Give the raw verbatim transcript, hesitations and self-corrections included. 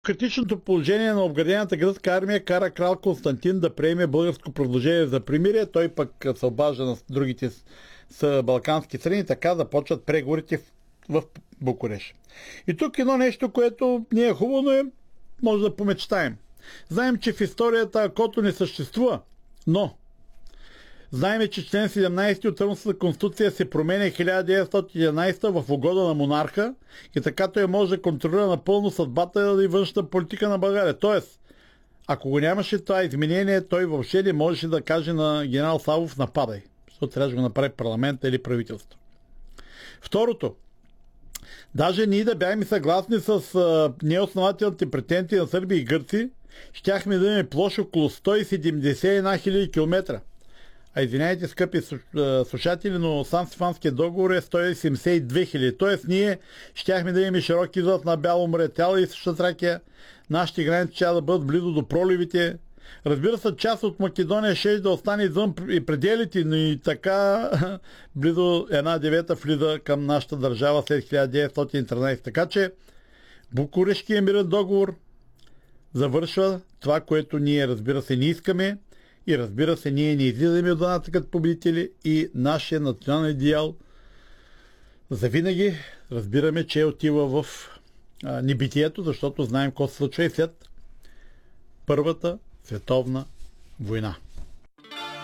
Критичното положение на обградената гръцка армия кара крал Константин да приеме българско предложение за примирие. Той пък се обажда на другите с балкански страни, така започват преговорите в, в Букурещ. И тук едно нещо, което не е хубаво, но е, може да помечтаем. Знаем, че в историята Акото не съществува, но знаем, че член седемнайсети от Търновската конституция се променя хиляда деветстотин и единайсета в угода на монарха и така той може да контролира напълно съдбата и външната политика на България. Тоест, ако го нямаше това изменение, той въобще не можеше да каже на генерал Савов нападай, защото трябва да го направи парламента или правителство. Второто, даже ние да бяхме съгласни с а, неоснователните претенции на сърби и гърци, щяхме да имаме площ около сто и седемдесет и една хиляди километра. А извиняйте, скъпи слушатели, но Сан-Стефанския договор е сто седемдесет и две хиляди. Тоест ние щяхме да имаме широк излъз на Бяло море, цяла и същата Тракия. Нашите граници ще да бъдат близо до проливите. Разбира се, част от Македония ще да остане извън и пределите, но и така близо една девета влиза към нашата държава след хиляда деветстотин и тринайсета. Така че Букурештския мирен договор завършва това, което ние, разбира се, не искаме. И разбира се, ние не излизаме от войната като победители и нашия национален идеал завинаги разбираме, че отива в а, небитието, защото знаем какво се случва и след Първата световна война.